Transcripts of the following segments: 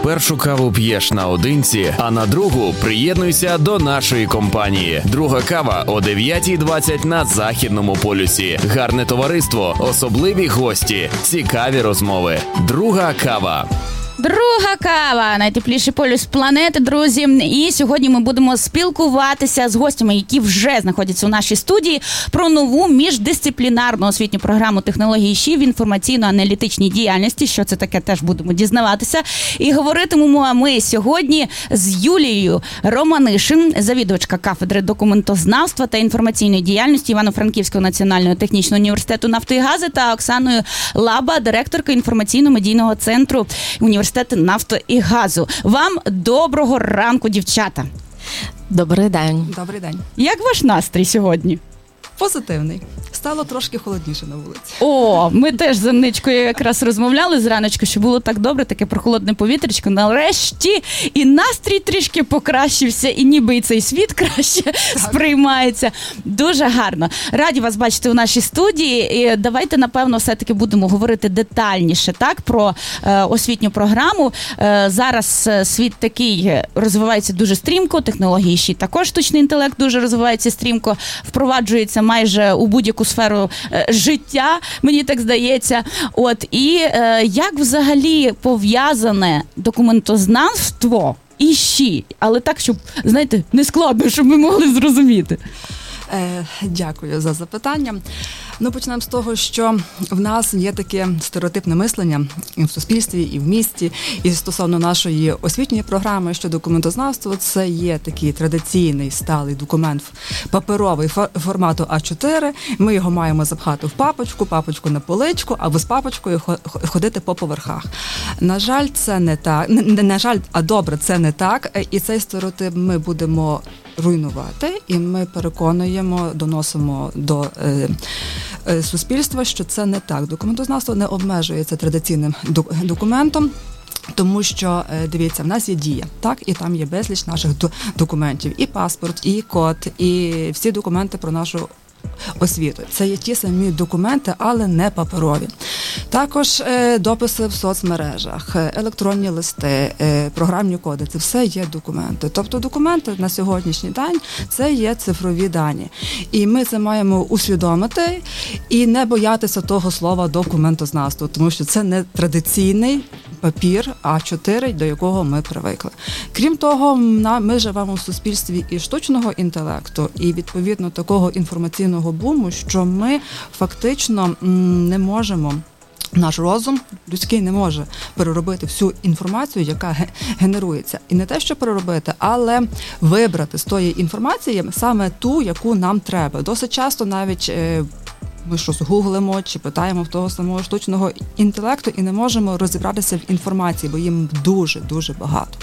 Першу каву п'єш наодинці, а на другу приєднуйся до нашої компанії. Друга кава о 9:20 на Західному полюсі. Гарне товариство, особливі гості, цікаві розмови. Друга кава. Друга кава, найтепліший полюс планети, друзі. І сьогодні ми будемо спілкуватися з гостями, які вже знаходяться у нашій студії, про нову міждисциплінарну освітню програму технології ЩІ в інформаційно-аналітичній діяльності. Що це таке, теж будемо дізнаватися. І говоритимемо ми сьогодні з Юлією Романишин, завідувачка кафедри документознавства та інформаційної діяльності Івано-Франківського національного технічного університету нафти і газу, та Оксаною Лаба, директорка інформаційно-медійного центру університету нафти і газу. Вам доброго ранку, дівчата. Добрий день. Добрий день. Як ваш настрій сьогодні? Позитивний. Стало трошки холодніше на вулиці. О, ми теж з Анничкою якраз розмовляли зраночку, що було так добре, таке прохолодне повітрячко. Нарешті і настрій трішки покращився, і ніби і цей світ краще сприймається. Дуже гарно. Раді вас бачити у нашій студії. І давайте, напевно, все-таки будемо говорити детальніше, так, про освітню програму. Зараз світ такий розвивається дуже стрімко, технології ЩІ також, штучний інтелект дуже розвивається стрімко, впроваджується майже у будь-яку сферу життя, мені так здається. От, і як взагалі пов'язане документознавство і ЩІ? Але так, щоб, знаєте, не складно, щоб ми могли зрозуміти. Дякую за запитання. Почнемо з того, що в нас є таке стереотипне мислення і в суспільстві, і в місті, і стосовно нашої освітньої програми, що документознавство – це є такий традиційний сталий документ паперовий формату А4. Ми його маємо запхати в папочку на поличку, або з папочкою ходити по поверхах. На жаль, це не так. На жаль, а добре, це не так. І цей стереотип ми будемо руйнувати, і ми переконуємо, доносимо до суспільства, що це не так. Документознавство не обмежується традиційним документом, тому що, дивіться, в нас є Дія, так, і там є безліч наших документів, і паспорт, і код, і всі документи про нашу освіту. Це є ті самі документи, але не паперові. Також дописи в соцмережах, електронні листи, програмні коди – це все є документи. Тобто документи на сьогоднішній день – це є цифрові дані. І ми це маємо усвідомити і не боятися того слова документознавство, тому що це не традиційний папір А4, до якого ми привикли. Крім того, ми живемо в суспільстві і штучного інтелекту, і, відповідно, такого інформаційного буму, що ми фактично не можемо, наш розум людський не може переробити всю інформацію, яка генерується. І не те, що переробити, але вибрати з тої інформації саме ту, яку нам треба. Досить часто навіть ми щось гуглимо чи питаємо в того самого штучного інтелекту і не можемо розібратися в інформації, бо їм дуже багато.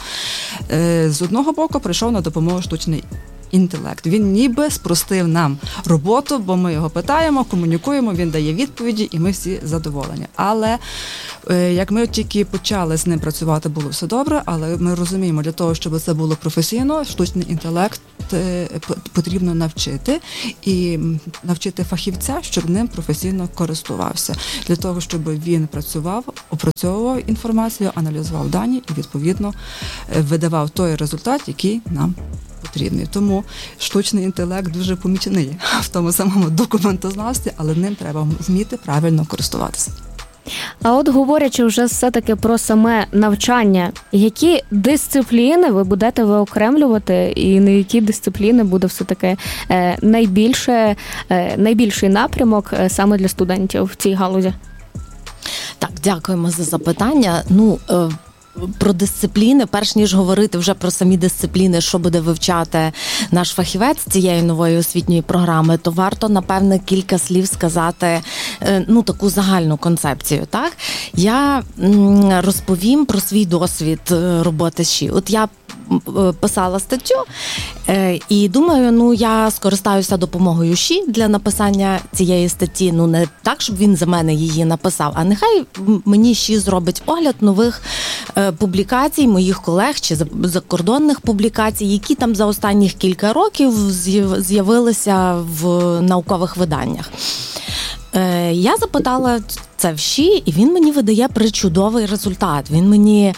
З одного боку прийшов на допомогу штучний інтелект. Він ніби спростив нам роботу, бо ми його питаємо, комунікуємо, він дає відповіді і ми всі задоволені. Але як ми тільки почали з ним працювати, було все добре, але ми розуміємо, для того, щоб це було професійно, штучний інтелект потрібно навчити і навчити фахівця, щоб ним професійно користувався. Для того, щоб він працював, опрацьовував інформацію, аналізував дані і, відповідно, видавав той результат, який нам потрібний. Тому штучний інтелект дуже помічний в тому самому документознавстві, але ним треба вміти правильно користуватися. А от говорячи вже все-таки про саме навчання, які дисципліни ви будете виокремлювати і на які дисципліни буде все-таки найбільший напрямок саме для студентів в цій галузі? Так, дякуємо за запитання. Про дисципліни, перш ніж говорити вже про самі дисципліни, що буде вивчати наш фахівець цієї нової освітньої програми, то варто, напевне, кілька слів сказати, таку загальну концепцію, так? Я розповім про свій досвід роботи з ЩІ. От я писала статтю і думаю, я скористаюся допомогою ЩІ для написання цієї статті. Не так, щоб він за мене її написав, а нехай мені ЩІ зробить огляд нових публікацій моїх колег чи закордонних публікацій, які там за останніх кілька років з'явилися в наукових виданнях. Я запитала це в ЩІ, і він мені видає причудовий результат. Він мені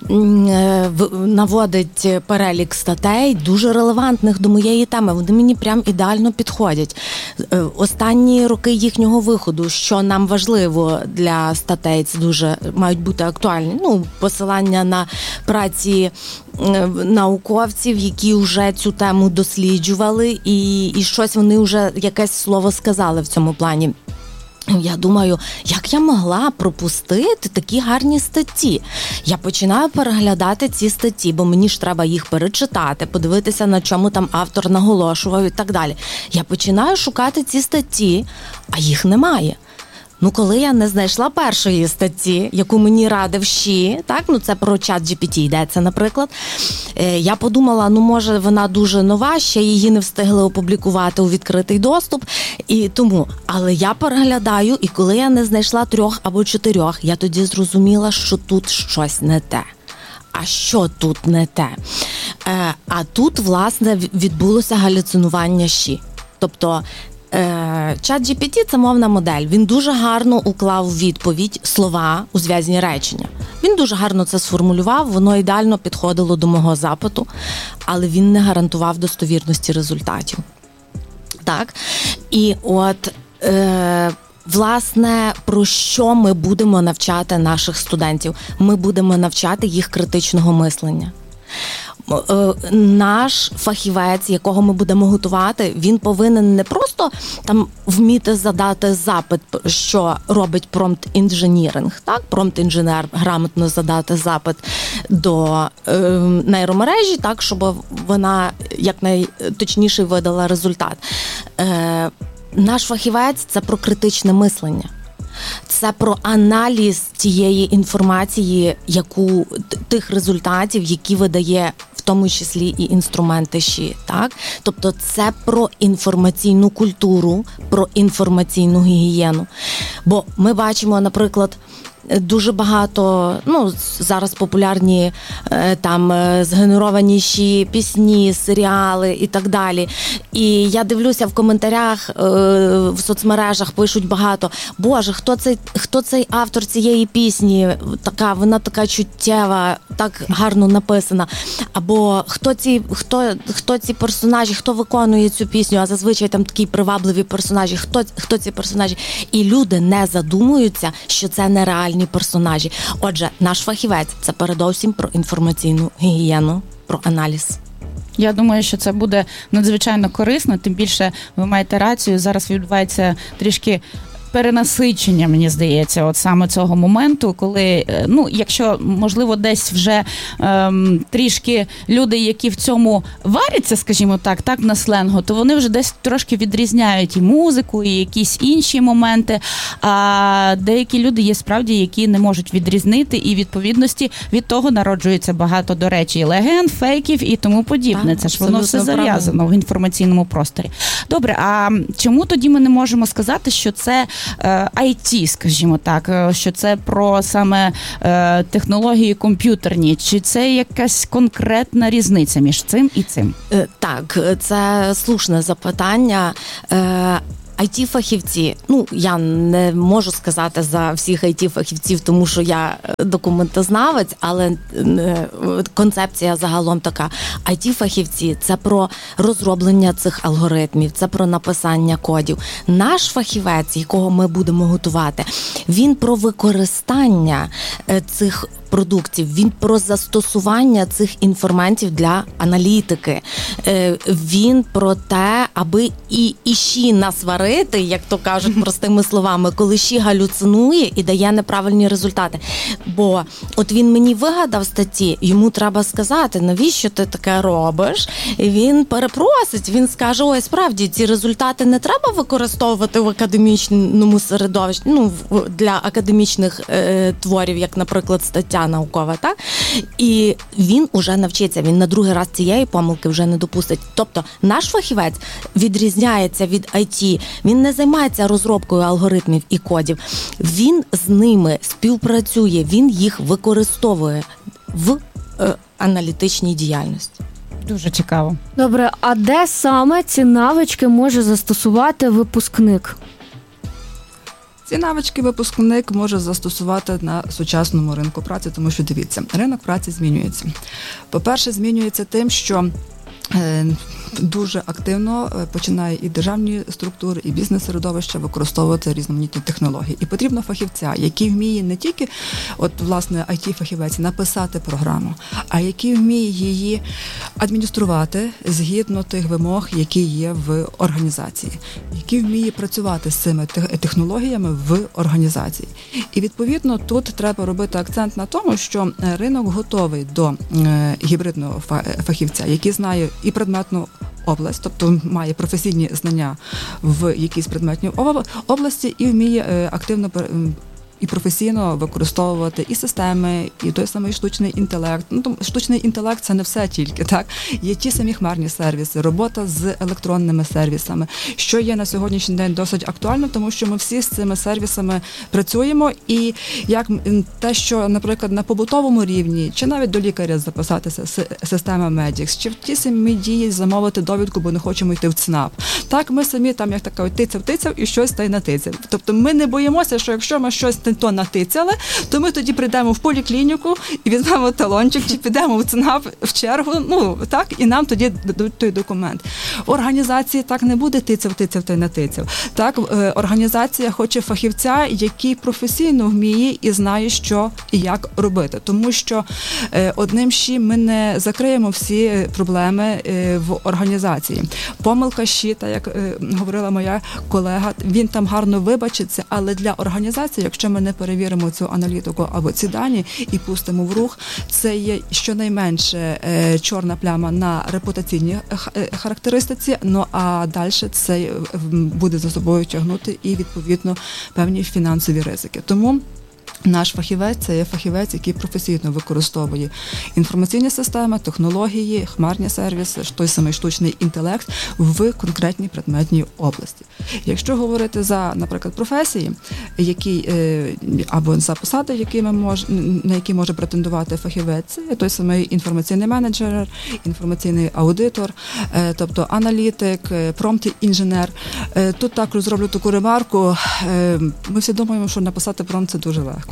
наводить перелік статей, дуже релевантних до моєї теми. Вони мені прям ідеально підходять. Останні роки їхнього виходу, що нам важливо для статей, це дуже мають бути актуальні. Посилання на праці науковців, які вже цю тему досліджували, і щось вони вже, якесь слово сказали в цьому плані. Я думаю, як я могла пропустити такі гарні статті? Я починаю переглядати ці статті, бо мені ж треба їх перечитати, подивитися, на чому там автор наголошував і так далі. Я починаю шукати ці статті, а їх немає. Коли я не знайшла першої статті, яку мені радив ЩІ, так, це про ChatGPT йдеться, наприклад, я подумала, може вона дуже нова, ще її не встигли опублікувати у відкритий доступ, і тому. Але я переглядаю, і коли я не знайшла 3 або 4, я тоді зрозуміла, що тут щось не те. А що тут не те? А тут, власне, відбулося галюцинування ЩІ. Тобто, ChatGPT – це мовна модель. Він дуже гарно уклав у відповідь слова у зв'язні речення. Він дуже гарно це сформулював, воно ідеально підходило до мого запиту, але він не гарантував достовірності результатів. Так? І от, власне, про що ми будемо навчати наших студентів? Ми будемо навчати їх критичного мислення. Наш фахівець, якого ми будемо готувати, він повинен не просто там вміти задати запит, що робить промпт-інженіринг, так? Промпт-інженер грамотно задати запит до нейромережі, так, щоб вона якнайточніше видала результат. Наш фахівець – це про критичне мислення. Це про аналіз тієї інформації, тих результатів, які видає в тому числі і інструменти ЩІ, так? Тобто це про інформаційну культуру, про інформаційну гігієну. Бо ми бачимо, наприклад, дуже багато, зараз популярні там згенеровані ЩІ пісні, серіали і так далі. І я дивлюся в коментарях, в соцмережах пишуть багато: Боже, хто цей автор цієї пісні? Вона така чуттєва, так гарно написана. Або хто ці персонажі, хто виконує цю пісню, а зазвичай там такі привабливі персонажі, хто ці персонажі? І люди не задумуються, що це нереальні персонажі. Отже, наш фахівець – це передовсім про інформаційну гігієну, про аналіз. Я думаю, що це буде надзвичайно корисно, тим більше ви маєте рацію, зараз відбувається трішки перенасичення, мені здається, от саме цього моменту, коли, якщо, можливо, десь вже трішки люди, які в цьому варяться, скажімо так, на сленгу, то вони вже десь трошки відрізняють і музику, і якісь інші моменти, а деякі люди є справді, які не можуть відрізнити, і відповідності від того народжується багато, до речі, легенд, фейків і тому подібне. Це ж воно все зав'язано в інформаційному просторі. Добре, а чому тоді ми не можемо сказати, що це IT, скажімо так, що це про саме технології комп'ютерні, чи це якась конкретна різниця між цим і цим? Так, це слушне запитання. IT-фахівці, я не можу сказати за всіх IT-фахівців, тому що я документознавець, але концепція загалом така. IT-фахівці – це про розроблення цих алгоритмів, це про написання кодів. Наш фахівець, якого ми будемо готувати, він про використання цих продуктів, він про застосування цих інструментів для аналітики. Він про те, аби і ЩІ насварити, як то кажуть простими словами, коли ЩІ галюцинує і дає неправильні результати. Бо от він мені вигадав статті, йому треба сказати, навіщо ти таке робиш? І він перепросить, він скаже: ой, справді, ці результати не треба використовувати в академічному середовищі, для академічних творів, як, наприклад, стаття наукова, так? І він уже навчиться, він на другий раз цієї помилки вже не допустить. Тобто наш фахівець відрізняється від IT, він не займається розробкою алгоритмів і кодів, він з ними співпрацює, він їх використовує в аналітичній діяльності. Дуже цікаво. Добре, а де саме ці навички може застосувати випускник? Ці навички випускник може застосувати на сучасному ринку праці, тому що, дивіться, ринок праці змінюється. По-перше, змінюється тим, що дуже активно починає і державні структури, і бізнес-середовище використовувати різноманітні технології. І потрібно фахівця, який вміє не тільки, власне, IT-фахівець, написати програму, а який вміє її адмініструвати згідно тих вимог, які є в організації, який вміє працювати з цими технологіями в організації. І, відповідно, тут треба робити акцент на тому, що ринок готовий до гібридного фахівця, який знає і предметну область, тобто має професійні знання в якійсь предметній області і вміє активно і професійно використовувати і системи, і той самий штучний інтелект. Штучний інтелект – це не все тільки, так? Є ті самі хмарні сервіси, робота з електронними сервісами, що є на сьогоднішній день досить актуально, тому що ми всі з цими сервісами працюємо, і як те, що, наприклад, на побутовому рівні, чи навіть до лікаря записатися, система Медікс, чи в ті самі дії замовити довідку, бо не хочемо йти в ЦНАП. Так, ми самі там, як така, тицяв і щось та й натицяв. Тобто ми не боїмося, що якщо ми щось то натицяли, то ми тоді прийдемо в поліклініку і візьмемо талончик, чи підемо в ЦНАП в чергу, так, і нам тоді дадуть той документ. В організації так не буде тицяв та й натицяв. Так, організація хоче фахівця, який професійно вміє і знає, що і як робити. Тому що одним щі ми не закриємо всі проблеми в організації. Помилка щита, як говорила моя колега, він там гарно вибачиться, але для організації, якщо ми не перевіримо цю аналітику або ці дані і пустимо в рух, це є щонайменше чорна пляма на репутаційній характеристиці, а далі це буде за собою тягнути і, відповідно, певні фінансові ризики. Тому наш фахівець – це є фахівець, який професійно використовує інформаційні системи, технології, хмарні сервіси, той самий штучний інтелект в конкретній предметній області. Якщо говорити за, наприклад, професії, або за посади, на які може претендувати фахівець, це той самий інформаційний менеджер, інформаційний аудитор, тобто аналітик, промпт-інженер. Тут також зроблю таку ремарку. Ми всі думаємо, що написати промпт – це дуже легко.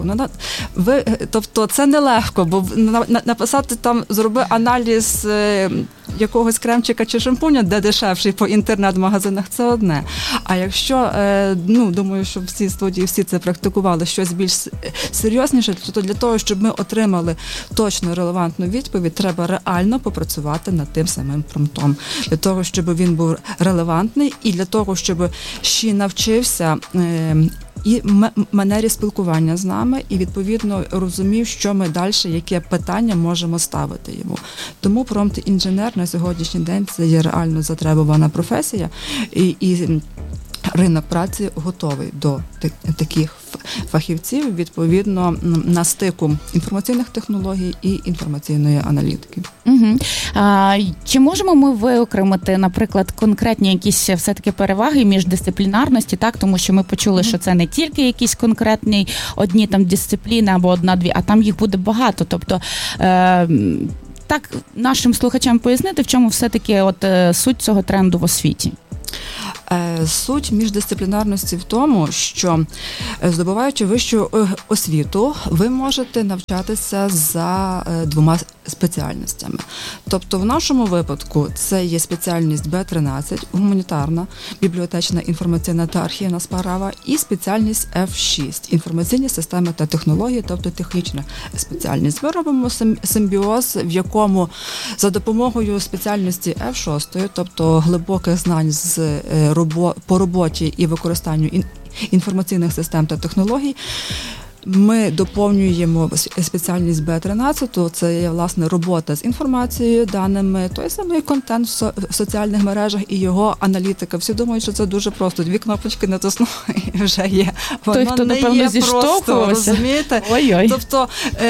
Тобто це нелегко, бо написати там, зроби аналіз якогось кремчика чи шампуня, де дешевший по інтернет-магазинах, це одне. А якщо, думаю, що всі студії, всі це практикували, щось більш серйозніше, то для того, щоб ми отримали точно релевантну відповідь, треба реально попрацювати над тим самим промптом. Для того, щоб він був релевантний і для того, щоб ще навчився і манері спілкування з нами, і, відповідно, розумів, що ми далі, яке питання можемо ставити йому. Тому промпт-інженер на сьогоднішній день – це є реально затребувана професія, і ринок праці готовий до таких фахівців, відповідно, на стику інформаційних технологій і інформаційної аналітики. Угу. Чи можемо ми виокремити, наприклад, конкретні якісь все-таки переваги міждисциплінарності, так? Тому що ми почули, що це не тільки якісь конкретні одні там дисципліни або одна-дві, а там їх буде багато. Тобто, так нашим слухачам пояснити, в чому все-таки суть цього тренду в освіті? Суть міждисциплінарності в тому, що, здобуваючи вищу освіту, ви можете навчатися за двома спеціальностями. Тобто в нашому випадку це є спеціальність Б13, гуманітарна, бібліотечна, інформаційна та архівна справа, і спеціальність F6, інформаційні системи та технології, тобто технічна спеціальність. Ми робимо симбіоз, в якому за допомогою спеціальності F6, тобто глибоких знань по роботі і використанню інформаційних систем та технологій, ми доповнюємо спеціальність Б13, це є, власне, робота з інформацією, даними, той самий контент в соціальних мережах і його аналітика. Всі думають, що це дуже просто. 2 кнопочки натиснув і вже є. Воно той, хто, напевно, зіштовхувався. Розумієте? Ой-ой. Тобто,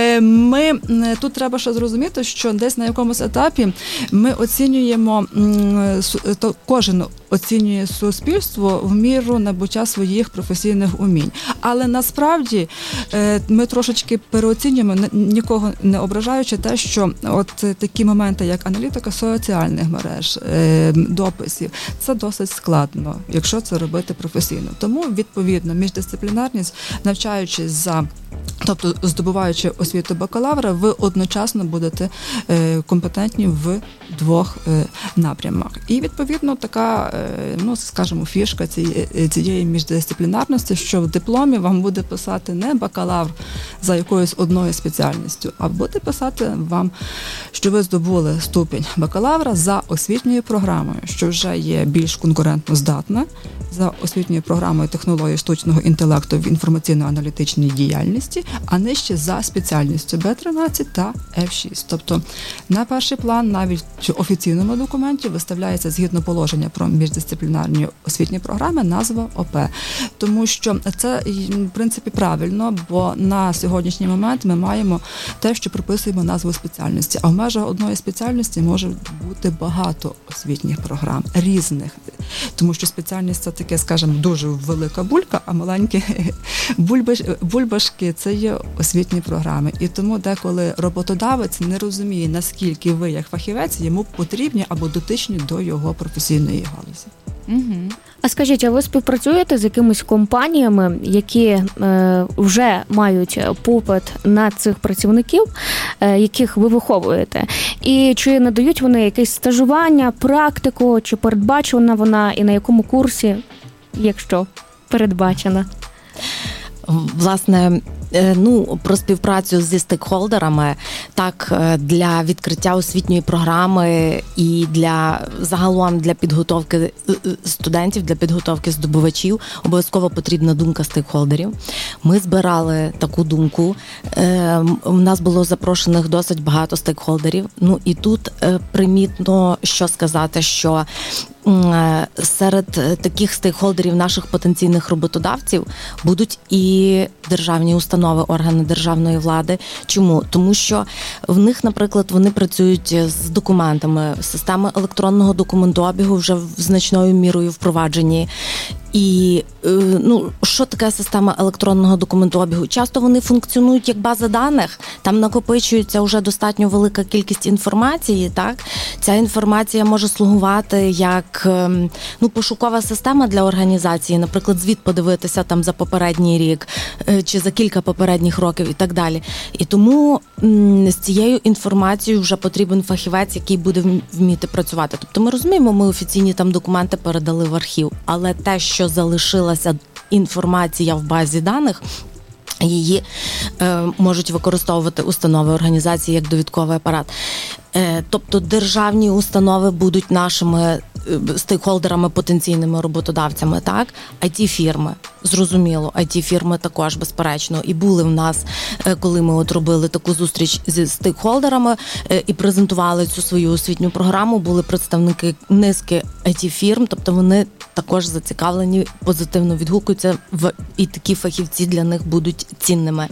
тут треба ще зрозуміти, що десь на якомусь етапі ми оцінюємо кожен оцінює суспільство в міру набуття своїх професійних умінь. Але насправді ми трошечки переоцінюємо, нікого не ображаючи, те, що от такі моменти, як аналітика соціальних мереж, дописів, це досить складно, якщо це робити професійно. Тому, відповідно, міждисциплінарність, навчаючись тобто здобуваючи освіту бакалавра, ви одночасно будете компетентні в двох напрямах. І, відповідно, така, скажімо, фішка цієї міждисциплінарності, що в дипломі вам буде писати не бакалавр за якоюсь одною спеціальністю, а буде писати вам, що ви здобули ступінь бакалавра за освітньою програмою, що вже є більш конкурентно здатна, за освітньою програмою технології штучного інтелекту в інформаційно-аналітичній діяльності, а нижче за спеціальністю Б13 та F6. Тобто на перший план навіть в офіційному документі виставляється згідно положення про міждисциплінарні освітні програми назва ОП. Тому що це, в принципі, правильно, бо на сьогоднішній момент ми маємо те, що прописуємо назву спеціальності. А в межах одної спеціальності може бути багато освітніх програм, різних. Тому що спеціальність – це таке, скажімо, дуже велика булька, а маленькі бульбашки – це є освітні програми. І тому деколи роботодавець не розуміє, наскільки ви, як фахівець, йому потрібні або дотичні до його професійної галузі. Угу. А скажіть, а ви співпрацюєте з якимись компаніями, які вже мають попит на цих працівників, яких ви виховуєте? І чи надають вони якесь стажування, практику, чи передбачена вона, і на якому курсі, якщо передбачена? Власне, про співпрацю зі стейкхолдерами, так, для відкриття освітньої програми і загалом для підготовки студентів, для підготовки здобувачів обов'язково потрібна думка стейкхолдерів. Ми збирали таку думку. У нас було запрошених досить багато стейкхолдерів. І тут примітно що сказати, що серед таких стейкхолдерів, наших потенційних роботодавців, будуть і державні установи, органи державної влади. Чому? Тому що в них, наприклад, вони працюють з документами, системи електронного документообігу вже значною мірою впроваджені. І, що таке система електронного документообігу? Часто вони функціонують як база даних, там накопичується вже достатньо велика кількість інформації, так? Ця інформація може слугувати як, пошукова система для організації, наприклад, звіт подивитися там за попередній рік, чи за кілька попередніх років і так далі. І тому з цією інформацією вже потрібен фахівець, який буде вміти працювати. Тобто ми розуміємо, ми офіційні там документи передали в архів, але те, що залишилася інформація в базі даних, її можуть використовувати установи, організації як довідковий апарат. Тобто державні установи будуть нашими стейкхолдерами, потенційними роботодавцями, так? IT-фірми, зрозуміло, IT-фірми також, безперечно. І були в нас, коли ми робили таку зустріч зі стейкхолдерами і презентували цю свою освітню програму, були представники низки IT-фірм, тобто вони також зацікавлені, позитивно відгукуються, і такі фахівці для них будуть цінними.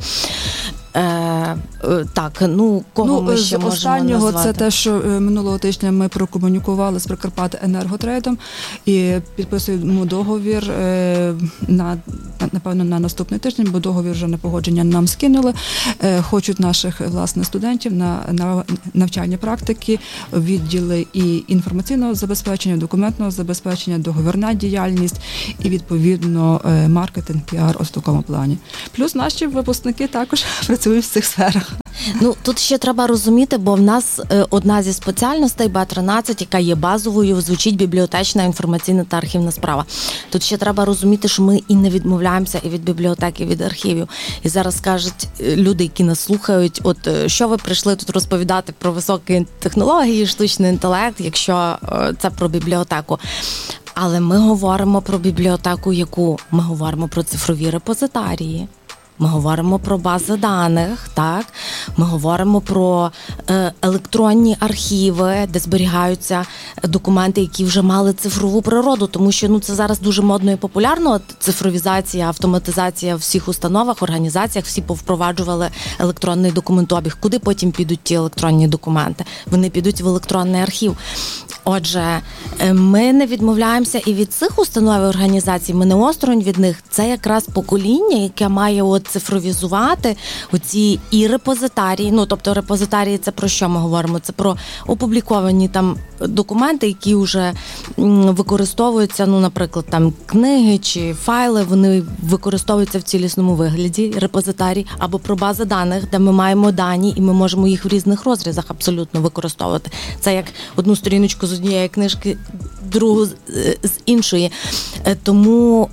Кого ми ще можемо останнього назвати? Це те, що минулого тижня ми прокомунікували з Прикарпаттенерготрейдом і підписуємо договір напевно на наступний тиждень, бо договір вже на погодження нам скинули. Хочуть наших, власне, студентів на навчальні практики, відділи і інформаційного забезпечення, документного забезпечення, договірна діяльність і, відповідно, маркетинг, піар ось в такому плані. Плюс наші випускники також працюють в цих сферах. Тут ще треба розуміти, бо в нас одна зі спеціальностей Б13, яка є базовою, звучить бібліотечна, інформаційна та архівна справа. Тут ще треба розуміти, що ми і не відмовляємося і від бібліотеки, і від архівів. І зараз скажуть люди, які нас слухають, що ви прийшли тут розповідати про високі технології, штучний інтелект, якщо це про бібліотеку. Але ми говоримо про бібліотеку, яку? Ми говоримо про цифрові репозитарії. Ми говоримо про бази даних, так? Ми говоримо про електронні архіви, де зберігаються документи, які вже мали цифрову природу, тому що це зараз дуже модно і популярно, цифровізація, автоматизація в всіх установах, організаціях, всі повпроваджували електронний документообіг. Куди потім підуть ті електронні документи? Вони підуть в електронний архів. Отже, ми не відмовляємося і від цих установ і організацій, ми не осторонь від них. Це якраз покоління, яке має цифровізувати оці і репозитарії. Ну, тобто репозитарії – це про що ми говоримо? Це про опубліковані там документи, які вже використовуються, ну, наприклад, там книги чи файли, вони використовуються в цілісному вигляді, репозитарій, або про бази даних, де ми маємо дані і ми можемо їх в різних розрізах абсолютно використовувати. Це як одну сторіночку з однієї книжки, другу з іншої. Тому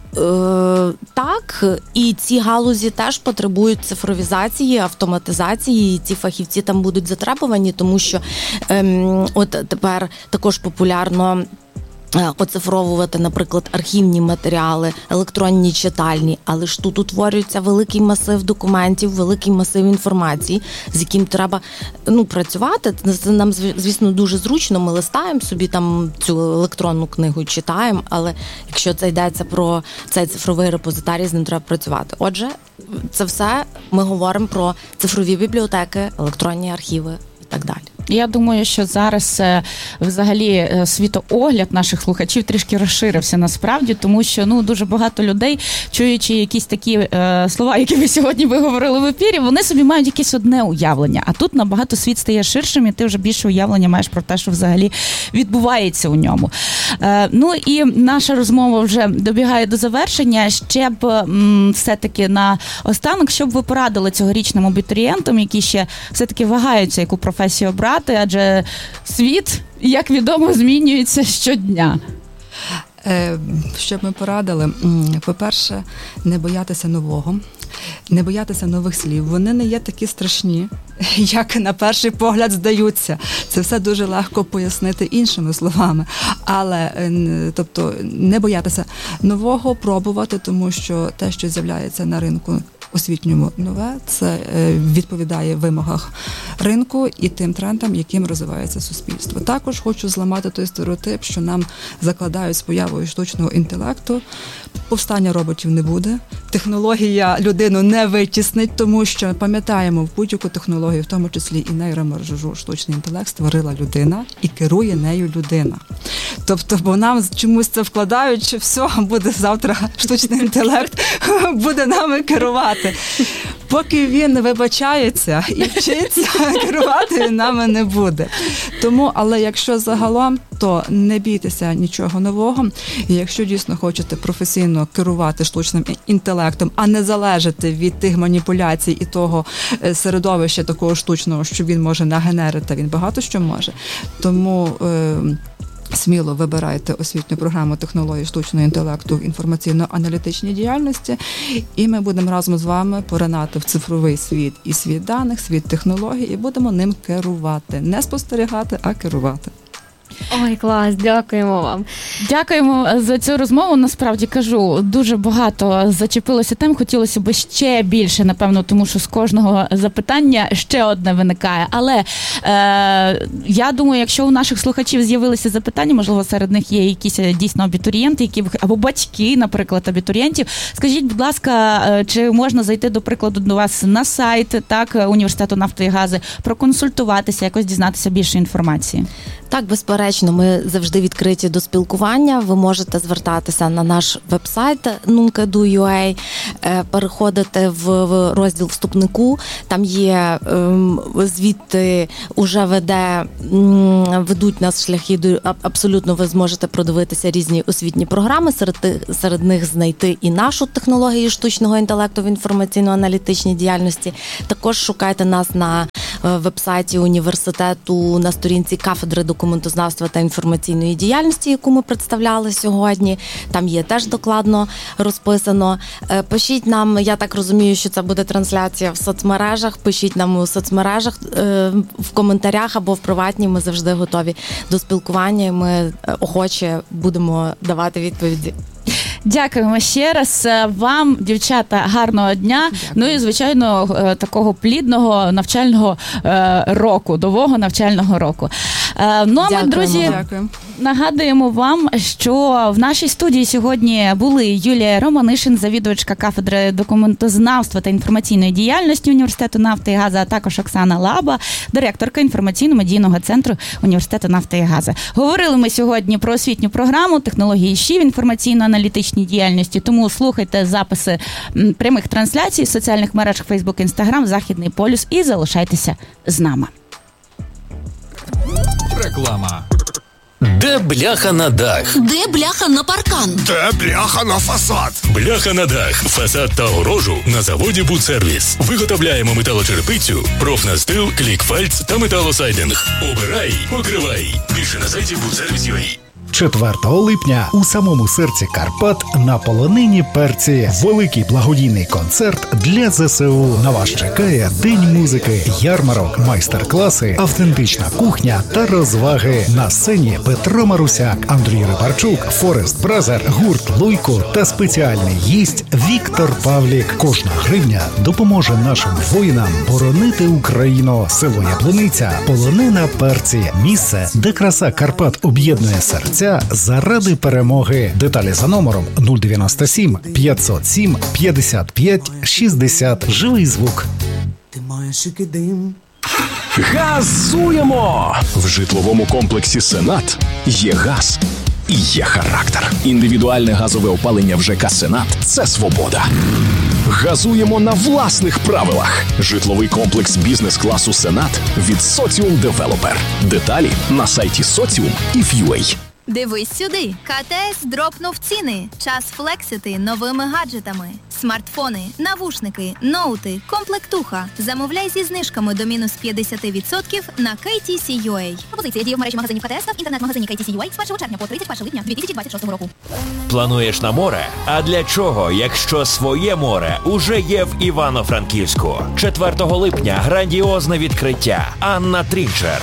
так, і ці галузі теж потребують цифровізації, автоматизації, і ці фахівці там будуть затребувані, тому що от тепер також популярно оцифровувати, наприклад, архівні матеріали, електронні читальні, але ж тут утворюється великий масив документів, великий масив інформації, з яким треба працювати. Це нам, звісно, дуже зручно, ми листаємо собі там цю електронну книгу і читаємо, але якщо це йдеться про цей цифровий репозитарій, з ним треба працювати. Отже, це все ми говоримо про цифрові бібліотеки, електронні архіви і так далі. Я думаю, що зараз взагалі світоогляд наших слухачів трішки розширився насправді, тому що дуже багато людей, чуючи якісь такі слова, які ви сьогодні виговорили в ефірі, вони собі мають якесь одне уявлення, а тут набагато світ стає ширшим, і ти вже більше уявлення маєш про те, що взагалі відбувається у ньому. І наша розмова вже добігає до завершення. Ще б все-таки на останок, щоб ви порадили цьогорічним абітурієнтам, які ще все-таки вагаються, яку професію обрати, адже світ, як відомо, змінюється щодня. Що б ми порадили? По-перше, не боятися нового, не боятися нових слів. Вони не є такі страшні, як на перший погляд здаються. Це все дуже легко пояснити іншими словами. Але, тобто, не боятися нового, пробувати, тому що те, що з'являється на ринку освітньому нове, це відповідає вимогах ринку і тим трендам, яким розвивається суспільство. Також хочу зламати той стереотип, що нам закладають з появою штучного інтелекту. Повстання роботів не буде. Технологія людину не витіснить, тому що, пам'ятаємо, в будь-яку технологію, в тому числі і нейромережу, штучний інтелект створила людина і керує нею людина. Тобто, бо нам чомусь це вкладають, що все, буде завтра штучний інтелект, буде нами керувати. Поки він не вибачається і вчиться, керувати він нами не буде. Тому, але якщо загалом, то не бійтеся нічого нового. І якщо дійсно хочете професійно керувати штучним інтелектом, а не залежати від тих маніпуляцій і того середовища такого штучного, що він може нагенерити, він багато що може. Тому сміло вибирайте освітню програму технології штучного інтелекту в інформаційно-аналітичній діяльності, і ми будемо разом з вами поринати в цифровий світ і світ даних, світ технологій, і будемо ним керувати. Не спостерігати, а керувати. Ой, клас, дякуємо вам. Дякуємо за цю розмову. Насправді кажу, дуже багато зачепилося тем. Хотілося б ще більше, напевно, тому що з кожного запитання ще одне виникає. Але я думаю, якщо у наших слухачів з'явилися запитання, можливо, серед них є якісь дійсно абітурієнти, які або батьки, наприклад, абітурієнтів. Скажіть, будь ласка, чи можна зайти, до прикладу, до вас на сайт, університету нафти і гази, проконсультуватися, якось дізнатися більше інформації? Так, безперечно, ми завжди відкриті до спілкування. Ви можете звертатися на наш веб-сайт nunca.ua, переходити в розділ вступнику. Там є звідти уже ведуть нас шляхи, абсолютно ви зможете продивитися різні освітні програми, серед них знайти і нашу технологію штучного інтелекту в інформаційно-аналітичній діяльності. Також шукайте нас на веб-сайті університету на сторінці кафедри документознавства та інформаційної діяльності, яку ми представляли сьогодні. Там є теж докладно розписано. Пишіть нам, я так розумію, що це буде трансляція в соцмережах. Пишіть нам у соцмережах, в коментарях або в приватній. Ми завжди готові до спілкування, і ми охоче будемо давати відповіді. Дякуємо ще раз вам, дівчата, гарного дня. Дякую. І, звичайно, такого плідного навчального року, нового навчального року. А ми, друзі, Нагадуємо вам, що в нашій студії сьогодні були Юлія Романишин, завідувачка кафедри документознавства та інформаційної діяльності Університету нафти і газу, а також Оксана Лаба, директорка інформаційно-медійного центру Університету нафти і газу. Говорили ми сьогодні про освітню програму, технології ЩІ в інформаційно-аналітичній діяльності, тому слухайте записи прямих трансляцій в соціальних мережах Facebook, Instagram, Західний полюс і залишайтеся з нами. Реклама. Де бляха на дах? Де бляха на паркан? Де бляха на фасад? Бляха на дах, фасад та огорожу на заводі «Будсервіс». Виготовляємо металочерепицю, профнастил, клікфальц та металосайдинг. Обирай, покривай. Більше на сайті «Будсервіс.UA». 4 липня у самому серці Карпат на полонині перці великий благодійний концерт для ЗСУ. На вас чекає день музики, ярмарок, майстер-класи, автентична кухня та розваги. На сцені Петро Марусяк, Андрій Рибарчук, Форест Бразер, гурт Луйко та спеціальний гість Віктор Павлік. Кожна гривня допоможе нашим воїнам боронити Україну. Село Яблуниця, полонина перці. Місце, де краса Карпат об'єднує серця заради перемоги. Деталі за номером 097 507 55 60. Живий звук. Ти маєш дим. Газуємо! В житловому комплексі «Сенат» є газ і є характер. Індивідуальне газове опалення в ЖК «Сенат» – це свобода. Газуємо на власних правилах. Житловий комплекс бізнес-класу «Сенат» від Соціум Девелопер. Деталі на сайті Socium.UA. Дивись сюди. КТС дропнув ціни. Час флексити новими гаджетами. Смартфони, навушники, ноути, комплектуха. Замовляй зі знижками до мінус 50% на KTC.UA. Пропозиція діє в мережі магазинів КТС та в інтернет-магазині KTC.UA з 1 червня по 31 липня 2026 року. Плануєш на море? А для чого, якщо своє море уже є в Івано-Франківську? 4 липня грандіозне відкриття. Анна Трінчер.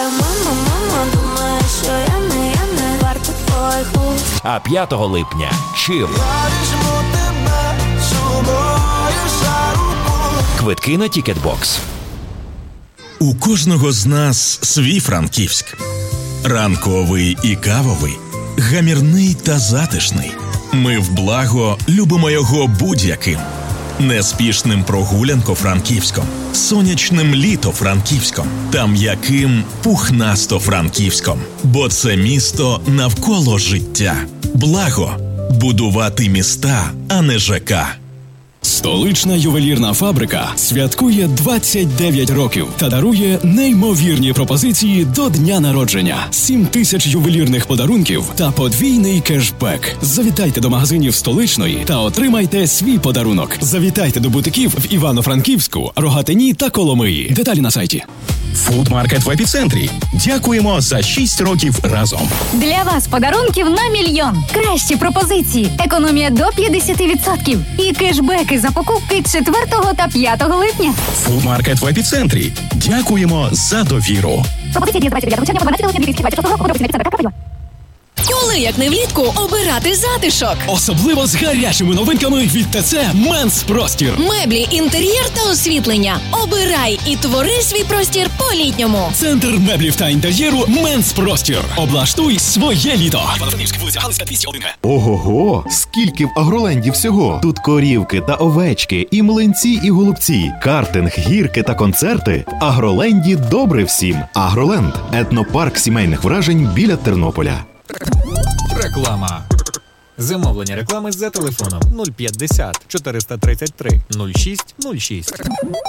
А 5 липня Чим. Квитки на Тікетбокс. У кожного з нас свій Франківськ. Ранковий і кавовий, гамірний та затишний. Ми в благо любимо його будь-яким. Неспішним прогулянко-франківськом, сонячним літо-франківськом та м'яким пухнасто-франківськом. Бо це місто навколо життя. Благо – будувати міста, а не ЖК. Столична ювелірна фабрика святкує 29 років та дарує неймовірні пропозиції до дня народження. 7 тисяч ювелірних подарунків та подвійний кешбек. Завітайте до магазинів Столичної та отримайте свій подарунок. Завітайте до бутиків в Івано-Франківську, Рогатині та Коломиї. Деталі на сайті. Фудмаркет в епіцентрі. Дякуємо за 6 років разом. Для вас подарунків на 1 мільйон. Кращі пропозиції. Економія до 50%. І кешбеки за покупки 4 та 5 липня. Фудмаркет в епіцентрі. Дякуємо за довіру. Пропозиція діє з 29 червня по 12 липня 2026 року. Подробиці на епіцентр.КП. Коли, як не влітку, обирати затишок? Особливо з гарячими новинками від ТЦ «Менс Простір». Меблі, інтер'єр та освітлення. Обирай і твори свій простір по-літньому. Центр меблів та інтер'єру «Менс Простір». Облаштуй своє літо. Івано-Франківська, вулиця Галицька, 201. Ого-го! Скільки в Агроленді всього! Тут корівки та овечки, і млинці, і голубці, картинг, гірки та концерти. В Агроленді добре всім. Агроленд – етнопарк сімейних вражень біля Тернополя. Реклама. Замовлення реклами за телефоном 050 433 06 06.